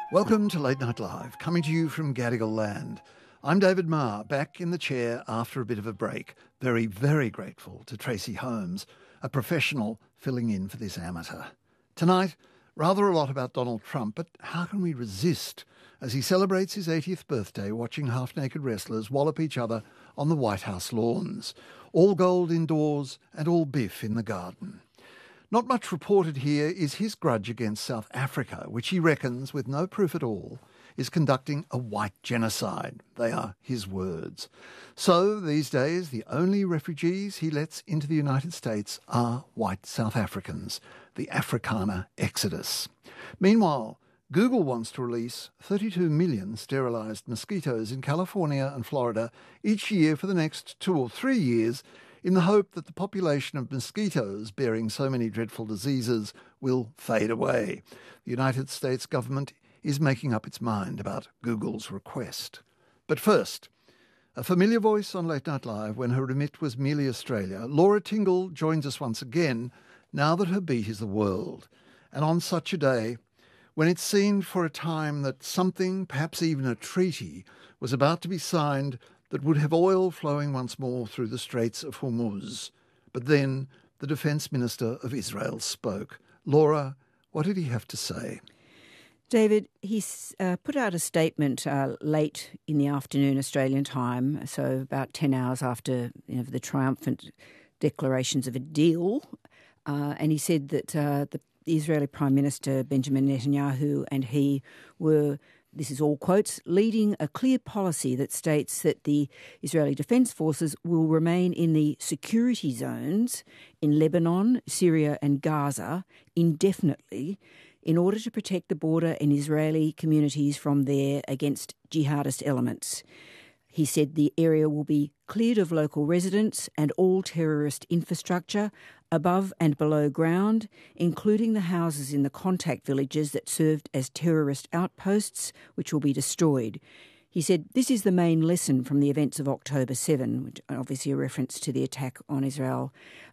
Welcome to Late Night Live, coming to you from Gadigal Land. I'm David Marr, back in the chair after a bit of a break. Very, very grateful to Tracy Holmes, a professional filling in for this amateur. Tonight, rather a lot about Donald Trump, but how can we resist as he celebrates his 80th birthday watching half-naked wrestlers wallop each other on the White House lawns? All gold indoors and all biff in the garden. Not much reported here is his grudge against South Africa, which he reckons, with no proof at all, is conducting a white genocide. They are his words. So, these days, the only refugees he lets into the United States are white South Africans, the Afrikaner exodus. Meanwhile, Google wants to release 32 million sterilised mosquitoes in California and Florida each year for the next 2 or 3 years, in the hope that the population of mosquitoes bearing so many dreadful diseases will fade away. The United States government is making up its mind about Google's request. But first, a familiar voice on Late Night Live when her remit was merely Australia, Laura Tingle joins us once again, now that her beat is the world. And on such a day, when it seemed for a time that something, perhaps even a treaty, was about to be signed that would have oil flowing once more through the Straits of Hormuz. But then the Defence Minister of Israel spoke. Laura, what did he have to say? David, he's put out a statement late in the afternoon Australian time, so about 10 hours after the triumphant declarations of a deal, and he said that the Israeli Prime Minister Benjamin Netanyahu and he were, this is all quotes, leading a clear policy that states that the Israeli Defence Forces will remain in the security zones in Lebanon, Syria and Gaza indefinitely in order to protect the border and Israeli communities from there against jihadist elements. He said the area will be cleared of local residents and all terrorist infrastructure above and below ground, including the houses in the contact villages that served as terrorist outposts, which will be destroyed. He said this is the main lesson from the events of October 7, which obviously a reference to the attack on Israel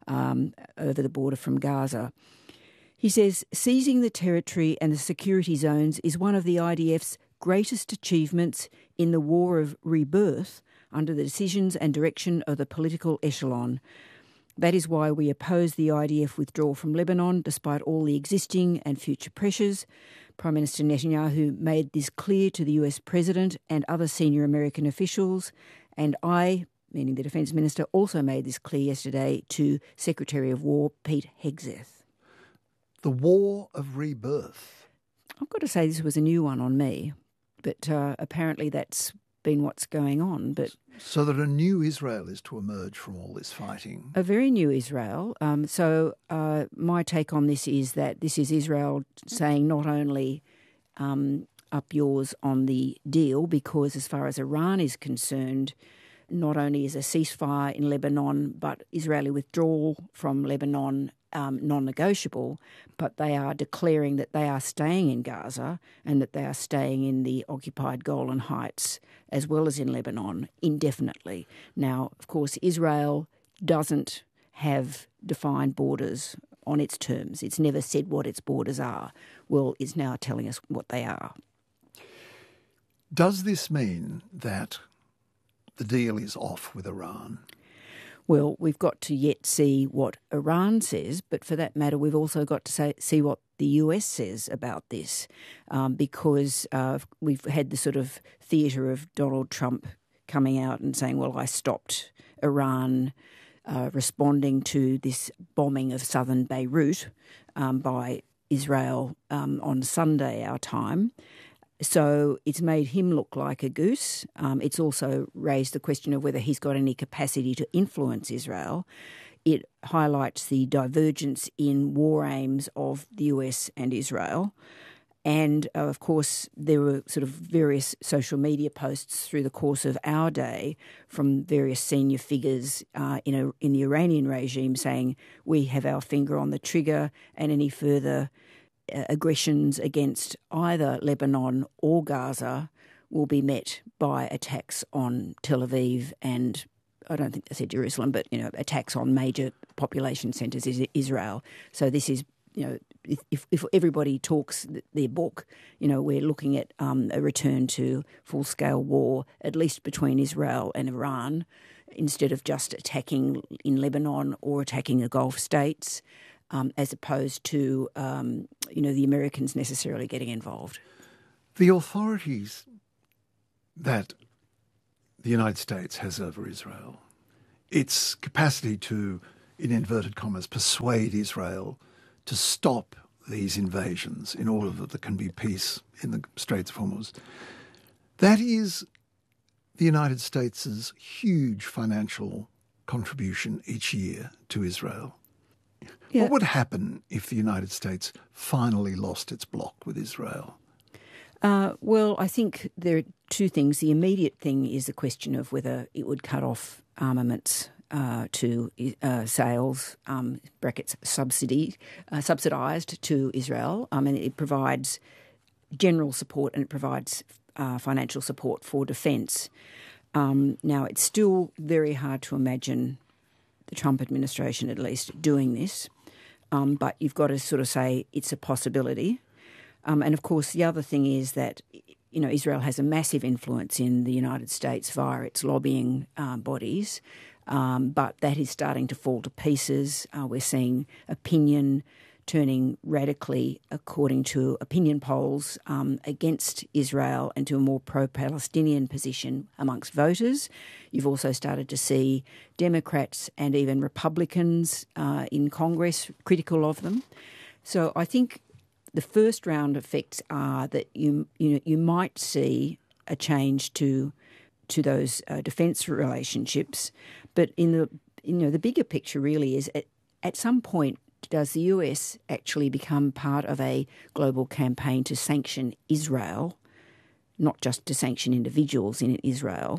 over the border from Gaza. He says seizing the territory and the security zones is one of the IDF's greatest achievements in the war of rebirth under the decisions and direction of the political echelon. That is why we oppose the IDF withdrawal from Lebanon, despite all the existing and future pressures. Prime Minister Netanyahu made this clear to the US President and other senior American officials, and I, meaning the Defence Minister, also made this clear yesterday to Secretary of War Pete Hegseth. The war of rebirth. I've got to say this was a new one on me, but apparently that's been what's going on. But so that a new Israel is to emerge from all this fighting. A very new Israel. So my take on this is that this is Israel saying not only up yours on the deal, because as far as Iran is concerned, not only is a ceasefire in Lebanon, but Israeli withdrawal from Lebanon non-negotiable, but they are declaring that they are staying in Gaza and that they are staying in the occupied Golan Heights as well as in Lebanon indefinitely. Now, of course, Israel doesn't have defined borders on its terms. It's never said what its borders are. Well, it's now telling us what they are. Does this mean that the deal is off with Iran? Well, we've got to yet see what Iran says, but for that matter, we've also got to see what the US says about this, because we've had the sort of theatre of Donald Trump coming out and saying, well, I stopped Iran responding to this bombing of southern Beirut by Israel on Sunday, our time. So it's made him look like a goose. It's also raised the question of whether he's got any capacity to influence Israel. It highlights the divergence in war aims of the US and Israel. And, of course, there were sort of various social media posts through the course of our day from various senior figures in the Iranian regime saying we have our finger on the trigger and any further aggressions against either Lebanon or Gaza will be met by attacks on Tel Aviv and, I don't think they said Jerusalem, but, attacks on major population centres in Israel. So this is, if everybody talks their book, we're looking at a return to full-scale war, at least between Israel and Iran, instead of just attacking in Lebanon or attacking the Gulf states, as opposed to, the Americans necessarily getting involved. The authorities that the United States has over Israel, its capacity to, in inverted commas, persuade Israel to stop these invasions in order that there can be peace in the Straits of Hormuz, that is the United States' huge financial contribution each year to Israel. Yeah. What would happen if the United States finally lost its block with Israel? Well, I think there are two things. The immediate thing is the question of whether it would cut off armaments to sales, brackets subsidised to Israel. And it provides general support and it provides financial support for defence. Now, it's still very hard to imagine the Trump administration, at least, doing this. But you've got to sort of say it's a possibility. And, of course, the other thing is that, Israel has a massive influence in the United States via its lobbying bodies, but that is starting to fall to pieces. We're seeing opinion turning radically, according to opinion polls, against Israel and to a more pro-Palestinian position amongst voters. You've also started to see Democrats and even Republicans in Congress critical of them. So I think the first round effects are that you might see a change to those defence relationships, but in the bigger picture really is at some point does the US actually become part of a global campaign to sanction Israel, not just to sanction individuals in Israel?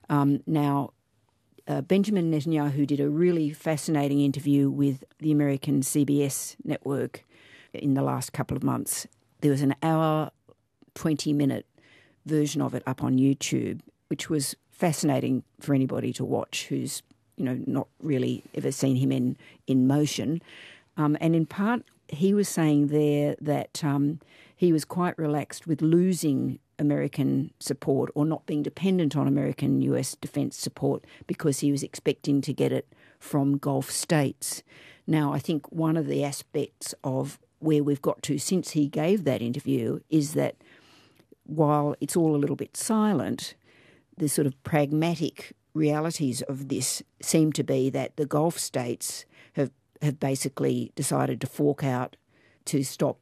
Now, Benjamin Netanyahu did a really fascinating interview with the American CBS network in the last couple of months. There was an hour, 20-minute version of it up on YouTube, which was fascinating for anybody to watch who's, not really ever seen him in motion. And in part, he was saying there that he was quite relaxed with losing American support or not being dependent on American US defence support because he was expecting to get it from Gulf states. Now, I think one of the aspects of where we've got to since he gave that interview is that while it's all a little bit silent, the sort of pragmatic realities of this seem to be that the Gulf states have basically decided to fork out to stop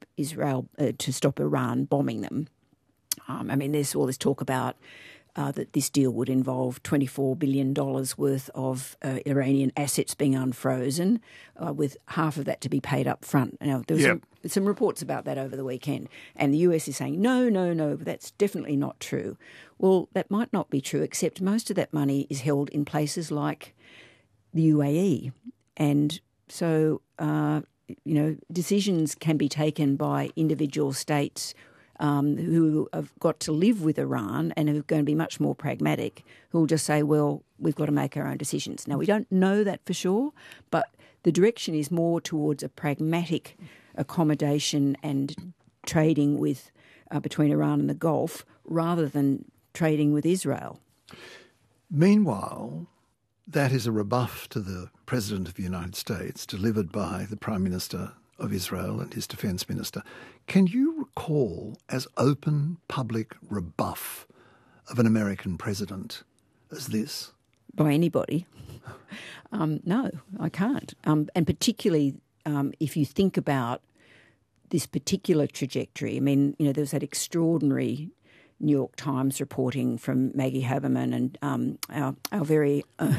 Iran bombing them. There's all this talk about that this deal would involve $24 billion worth of Iranian assets being unfrozen, with half of that to be paid up front. Now, there was some reports about that over the weekend, and the US is saying, no, that's definitely not true. Well, that might not be true, except most of that money is held in places like the UAE. And so, decisions can be taken by individual states who have got to live with Iran and who are going to be much more pragmatic, who will just say, well, we've got to make our own decisions. Now, we don't know that for sure, but the direction is more towards a pragmatic accommodation and trading with between Iran and the Gulf rather than trading with Israel. Meanwhile, that is a rebuff to the President of the United States delivered by the Prime Minister of Israel and his Defence Minister. Can you recall as open public rebuff of an American president as this? By anybody? No, I can't. And particularly if you think about this particular trajectory. There was that extraordinary New York Times reporting from Maggie Haberman and our very...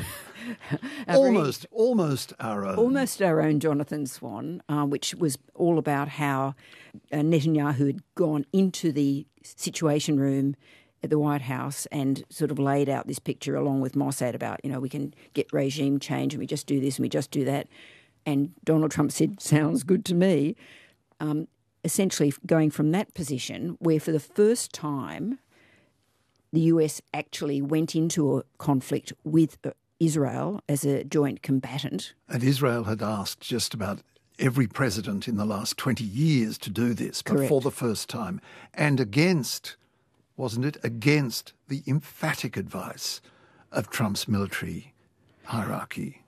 almost our own Jonathan Swan, which was all about how Netanyahu had gone into the Situation Room at the White House and sort of laid out this picture along with Mossad about, we can get regime change and we just do this and we just do that. And Donald Trump said, sounds good to me. Essentially going from that position where for the first time the US actually went into a conflict with Israel as a joint combatant. And Israel had asked just about every president in the last 20 years to do this, but Correct. for the first time, and against, wasn't it, against the emphatic advice of Trump's military hierarchy.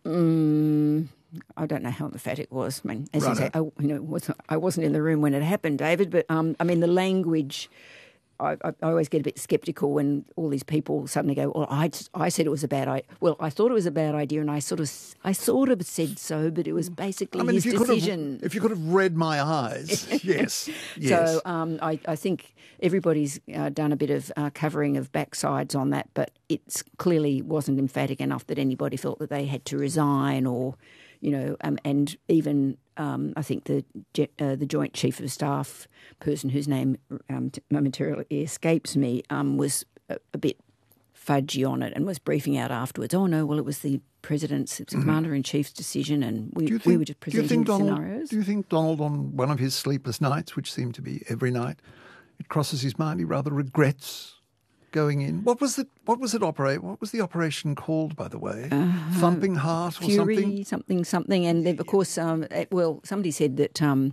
I don't know how emphatic it was. I mean, as you say, I wasn't in the room when it happened, David, but I mean, the language, I always get a bit sceptical when all these people suddenly go, well, I said it was a bad idea. Well, I thought it was a bad idea, and I sort of said so, but it was basically his decision. If you could have read my eyes, yes. So I think everybody's done a bit of covering of backsides on that, but it clearly wasn't emphatic enough that anybody felt that they had to resign or, and even I think the Joint Chief of Staff person whose name momentarily escapes me was a bit fudgy on it and was briefing out afterwards. Oh no, well it was the president's, it was the Commander-in-Chief's decision, and we were just presenting scenarios. Do you think Donald, on one of his sleepless nights, which seemed to be every night, it crosses his mind, he rather regrets going in? What was the operation called, by the way? Thumping Heart or Fury, something? something. And then, of course, somebody said that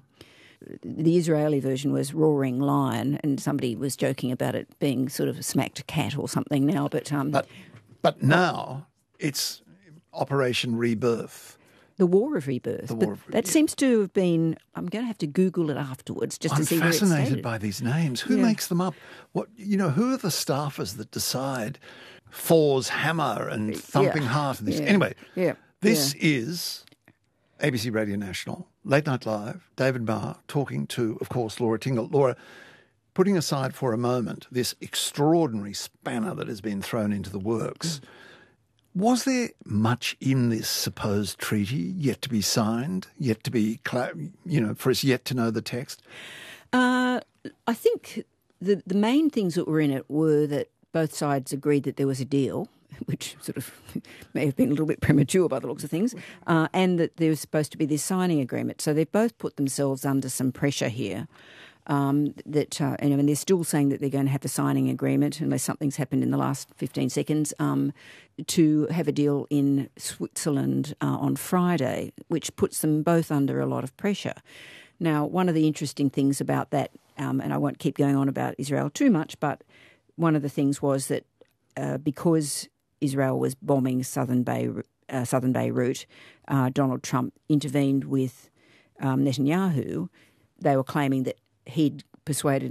the Israeli version was Roaring Lion, and somebody was joking about it being sort of Smacked Cat or something now. But now it's Operation Rebirth. The War of Rebirth. That seems to have been, I'm going to have to Google it afterwards just to see where it's stated. I'm fascinated by these names. Who makes them up? Who are the staffers that decide Thor's hammer and Thumping Heart and this? Anyway, this is ABC Radio National, Late Night Live, David Marr talking to, of course, Laura Tingle. Laura, putting aside for a moment this extraordinary spanner that has been thrown into the works, was there much in this supposed treaty yet to be signed, yet to be, for us yet to know the text? I think the main things that were in it were that both sides agreed that there was a deal, which sort of may have been a little bit premature by the looks of things, and that there was supposed to be this signing agreement. So they've both put themselves under some pressure here. And they're still saying that they're going to have the signing agreement unless something's happened in the last 15 seconds to have a deal in Switzerland on Friday, which puts them both under a lot of pressure. Now, one of the interesting things about that, and I won't keep going on about Israel too much, but one of the things was that because Israel was bombing Southern Beirut, Donald Trump intervened with Netanyahu. They were claiming that he'd persuaded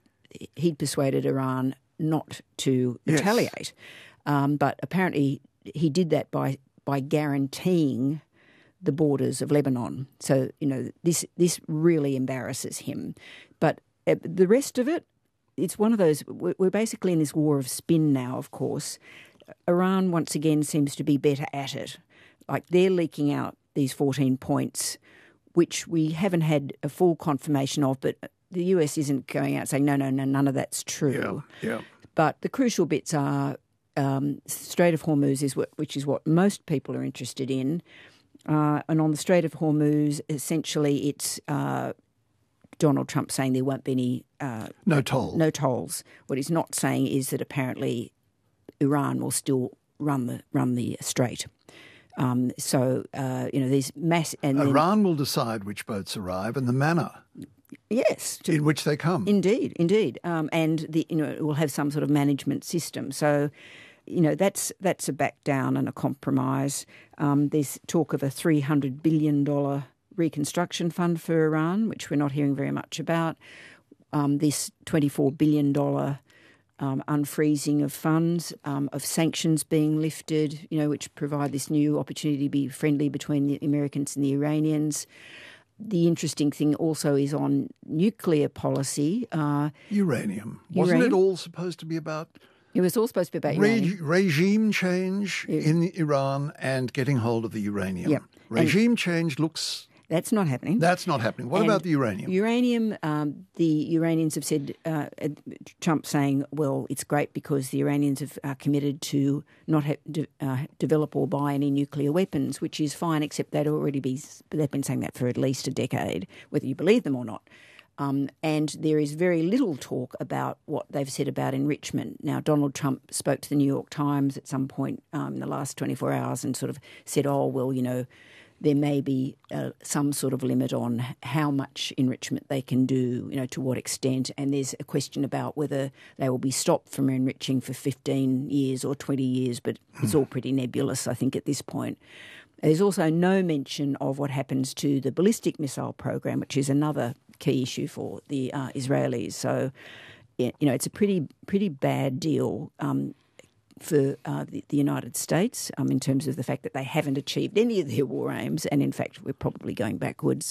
Iran not to retaliate. But apparently he did that by guaranteeing the borders of Lebanon. So, this really embarrasses him. But the rest of it, it's one of those, we're basically in this war of spin now, of course. Iran, once again, seems to be better at it. Like, they're leaking out these 14 points, which we haven't had a full confirmation of, but the US isn't going out saying, no, none of that's true. Yeah. But the crucial bits are Strait of Hormuz, which is what most people are interested in. And on the Strait of Hormuz, essentially it's Donald Trump saying there won't be any... no tolls. What he's not saying is that apparently Iran will still run the strait. These mass... Iran will decide which boats arrive and the manner... Yes. In which they come. Indeed. And it will have some sort of management system. So, that's a back down and a compromise. There's talk of a $300 billion reconstruction fund for Iran, which we're not hearing very much about. This $24 billion unfreezing of funds, of sanctions being lifted, which provide this new opportunity to be friendly between the Americans and the Iranians. The interesting thing also is on nuclear policy. Uranium. Wasn't it all supposed to be about... It was all supposed to be about uranium. Regime change in Iran and getting hold of the uranium. Yep. Regime change looks... That's not happening. What about the uranium? Uranium, the Iranians have said, Trump saying, well, it's great because the Iranians have committed to not develop or buy any nuclear weapons, which is fine, except they've been saying that for at least a decade, whether you believe them or not. And there is very little talk about what they've said about enrichment. Now, Donald Trump spoke to the New York Times at some point in the last 24 hours and sort of said, there may be some sort of limit on how much enrichment they can do, to what extent. And there's a question about whether they will be stopped from enriching for 15 years or 20 years, but it's all pretty nebulous, I think, at this point. There's also no mention of what happens to the ballistic missile program, which is another key issue for the Israelis. So, it's a pretty bad deal for the United States in terms of the fact that they haven't achieved any of their war aims, and in fact we're probably going backwards.